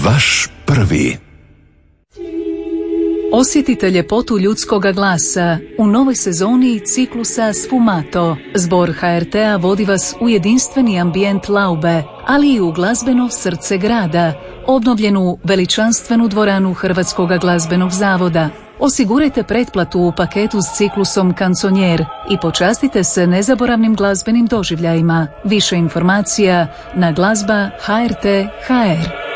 Vaš prvi. Osjetite ljepotu ljudskoga glasa u novoj sezoni ciklusa Sfumato. Zbor HRT-a vodi vas u jedinstveni ambijent Laube, ali i u glazbeno srce grada, obnovljenu veličanstvenu dvoranu Hrvatskog glazbenog zavoda. Osigurajte pretplatu u paketu s ciklusom Kanconier i počastite se nezaboravnim glazbenim doživljajima. Više informacija na glazba HRT.hr.